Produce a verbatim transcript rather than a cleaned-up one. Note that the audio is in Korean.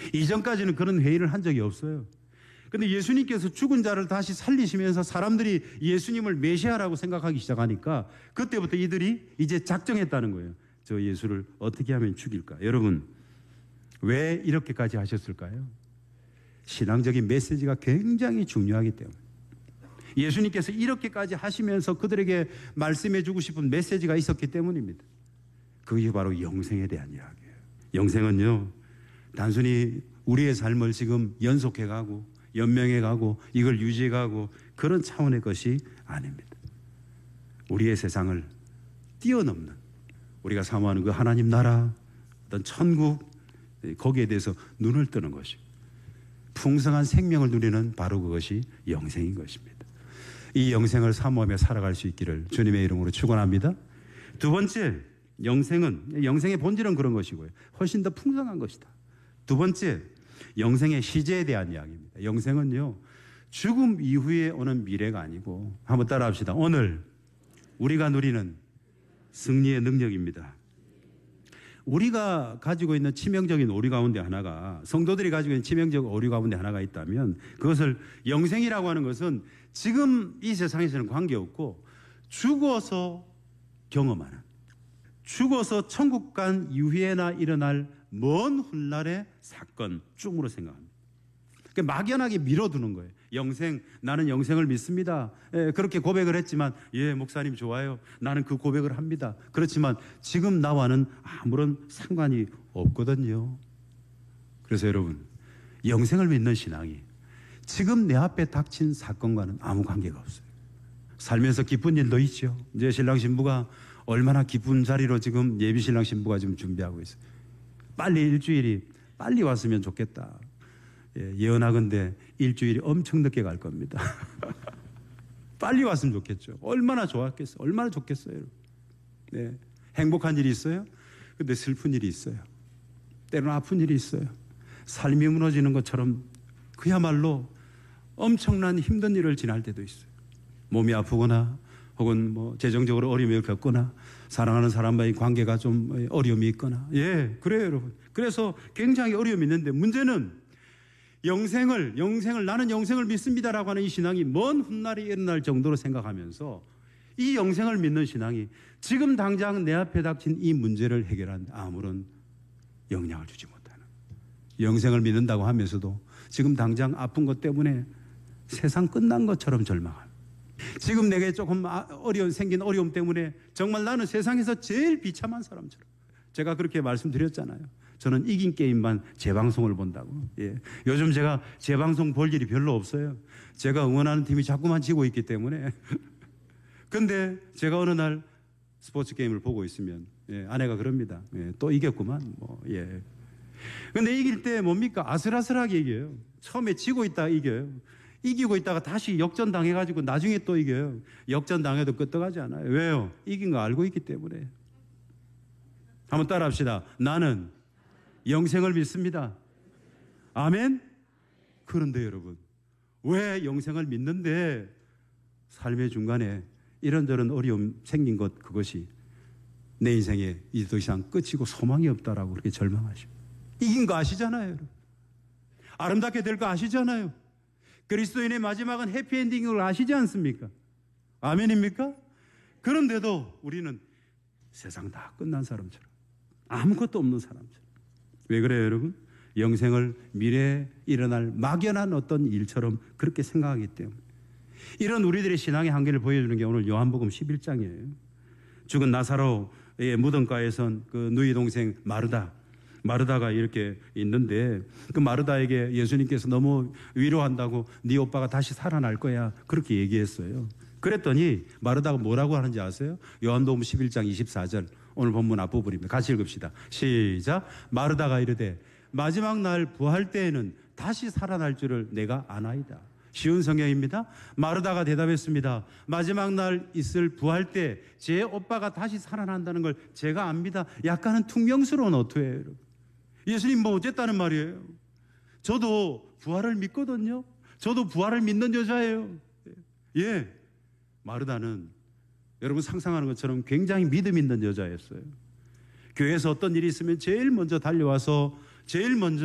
이전까지는 그런 회의를 한 적이 없어요. 근데 예수님께서 죽은 자를 다시 살리시면서 사람들이 예수님을 메시아라고 생각하기 시작하니까 그때부터 이들이 이제 작정했다는 거예요. 저 예수를 어떻게 하면 죽일까? 여러분, 왜 이렇게까지 하셨을까요? 신앙적인 메시지가 굉장히 중요하기 때문에. 예수님께서 이렇게까지 하시면서 그들에게 말씀해 주고 싶은 메시지가 있었기 때문입니다. 그게 바로 영생에 대한 이야기예요. 영생은요, 단순히 우리의 삶을 지금 연속해 가고 연명해 가고 이걸 유지해 가고 그런 차원의 것이 아닙니다. 우리의 세상을 뛰어넘는, 우리가 사모하는 그 하나님 나라, 어떤 천국, 거기에 대해서 눈을 뜨는 것이고 풍성한 생명을 누리는 바로 그것이 영생인 것입니다. 이 영생을 사모하며 살아갈 수 있기를 주님의 이름으로 축원합니다. 두 번째, 영생은, 영생의 본질은 그런 것이고요, 훨씬 더 풍성한 것이다. 두 번째, 영생의 시제에 대한 이야기입니다. 영생은요, 죽음 이후에 오는 미래가 아니고, 한번 따라 합시다. 오늘 우리가 누리는 승리의 능력입니다. 우리가 가지고 있는 치명적인 오류 가운데 하나가, 성도들이 가지고 있는 치명적 오류 가운데 하나가 있다면 그것을, 영생이라고 하는 것은 지금 이 세상에서는 관계없고 죽어서 경험하는, 죽어서 천국 간 이후에나 일어날 먼 훗날의 사건 중으로 생각합니다. 막연하게 밀어두는 거예요. 영생, 나는 영생을 믿습니다. 예, 그렇게 고백을 했지만, 예, 목사님 좋아요. 나는 그 고백을 합니다. 그렇지만 지금 나와는 아무런 상관이 없거든요. 그래서 여러분, 영생을 믿는 신앙이 지금 내 앞에 닥친 사건과는 아무 관계가 없어요. 살면서 기쁜 일도 있죠. 이제 신랑 신부가 얼마나 기쁜 자리로 지금 예비 신랑 신부가 지금 준비하고 있어요. 빨리 일주일이 빨리 왔으면 좋겠다. 예, 예언하건대 일주일이 엄청 늦게 갈 겁니다. 빨리 왔으면 좋겠죠. 얼마나 좋았겠어요. 얼마나 좋겠어요. 네. 행복한 일이 있어요. 근데 슬픈 일이 있어요. 때로는 아픈 일이 있어요. 삶이 무너지는 것처럼 그야말로 엄청난 힘든 일을 지날 때도 있어요. 몸이 아프거나 혹은 뭐 재정적으로 어려움을 겪거나 사랑하는 사람과의 관계가 좀 어려움이 있거나, 예, 그래요, 여러분. 그래서 굉장히 어려움이 있는데, 문제는 영생을, 영생을, 나는 영생을 믿습니다라고 하는 이 신앙이 먼 훗날이 일어날 정도로 생각하면서 이 영생을 믿는 신앙이 지금 당장 내 앞에 닥친 이 문제를 해결하는데 아무런 영향을 주지 못하는, 영생을 믿는다고 하면서도 지금 당장 아픈 것 때문에 세상 끝난 것처럼 절망하는, 지금 내게 조금 어려운, 생긴 어려움 때문에 정말 나는 세상에서 제일 비참한 사람처럼, 제가 그렇게 말씀드렸잖아요. 저는 이긴 게임만 재방송을 본다고. 예. 요즘 제가 재방송 볼 일이 별로 없어요. 제가 응원하는 팀이 자꾸만 지고 있기 때문에. 근데 제가 어느 날 스포츠 게임을 보고 있으면, 예, 아내가 그럽니다. 예, 또 이겼구만. 뭐, 예. 근데 이길 때 뭡니까? 아슬아슬하게 이겨요. 처음에 지고 있다가 이겨요. 이기고 있다가 다시 역전 당해가지고 나중에 또 이겨요. 역전 당해도 끄떡하지 않아요. 왜요? 이긴 거 알고 있기 때문에. 한번 따라 합시다. 나는 영생을 믿습니다. 아멘? 그런데 여러분, 왜 영생을 믿는데 삶의 중간에 이런저런 어려움 생긴 것, 그것이 내 인생에 이제 더 이상 끝이고 소망이 없다라고 그렇게 절망하시고, 이긴 거 아시잖아요, 여러분. 아름답게 될 거 아시잖아요. 그리스도인의 마지막은 해피엔딩인 걸 아시지 않습니까? 아멘입니까? 그런데도 우리는 세상 다 끝난 사람처럼, 아무것도 없는 사람처럼. 왜 그래요, 여러분? 영생을 미래에 일어날 막연한 어떤 일처럼 그렇게 생각하기 때문에. 이런 우리들의 신앙의 한계를 보여주는 게 오늘 요한복음 십일 장이에요. 죽은 나사로의 무덤가에선 그 누이 동생 마르다, 마르다가 이렇게 있는데, 그 마르다에게 예수님께서 너무 위로한다고 네 오빠가 다시 살아날 거야, 그렇게 얘기했어요. 그랬더니 마르다가 뭐라고 하는지 아세요? 요한복음 십일 장 이십사 절, 오늘 본문 앞부분입니다. 같이 읽읍시다. 시작. 마르다가 이르되 마지막 날 부활 때에는 다시 살아날 줄을 내가 아나이다. 쉬운 성경입니다. 마르다가 대답했습니다. 마지막 날 있을 부활 때 제 오빠가 다시 살아난다는 걸 제가 압니다. 약간은 퉁명스러운 어투예요, 여러분. 예수님 뭐 어쨌다는 말이에요. 저도 부활을 믿거든요. 저도 부활을 믿는 여자예요. 예, 마르다는 여러분 상상하는 것처럼 굉장히 믿음 있는 여자였어요. 교회에서 어떤 일이 있으면 제일 먼저 달려와서 제일 먼저